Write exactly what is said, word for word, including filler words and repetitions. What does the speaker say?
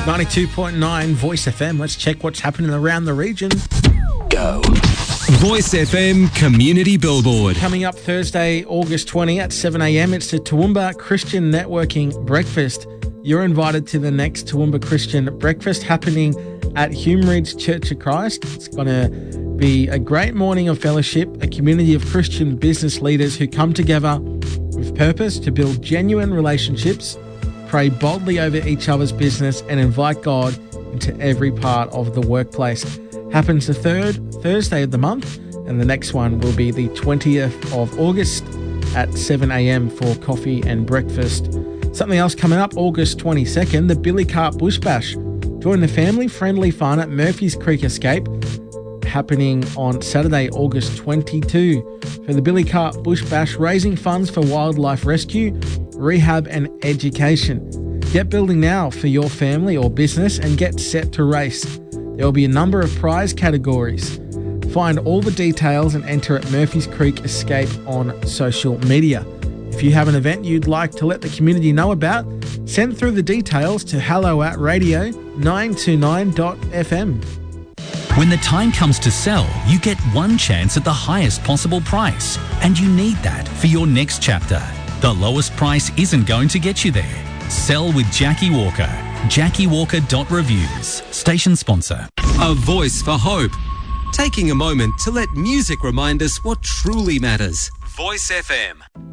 ninety-two point nine Voice F M. Let's check what's happening around the region. Go. Voice F M Community Billboard. Coming up Thursday, August twentieth at seven a.m, it's the Toowoomba Christian Networking Breakfast. You're invited to the next Toowoomba Christian Breakfast happening at Hume Ridge Church of Christ. It's going to be a great morning of fellowship, a community of Christian business leaders who come together with purpose to build genuine relationships, pray boldly over each other's business, and invite God into every part of the workplace. Happens the third Thursday of the month, and the next one will be the twentieth of August at seven a.m. for coffee and breakfast. Something else coming up, August twenty-second, the Billy Carp Bush Bash. Join the family-friendly fun at Murphy's Creek Escape, happening on Saturday, August twenty-second. For the Billy Carp Bush Bash, raising funds for wildlife rescue, rehab and education. Get building now for your family or business and get set to race. There will be a number of prize categories. Find all the details and enter at Murphy's Creek Escape on social media. If you have an event you'd like to let the community know about, send through the details to hello at radio nine two nine dot f m. When the time comes to sell, you get one chance at the highest possible price, and you need that for your next chapter. The lowest price isn't going to get you there. Sell with Jackie Walker. Jackie Walker dot reviews. Station sponsor. A voice for hope. Taking a moment to let music remind us what truly matters. Voice F M.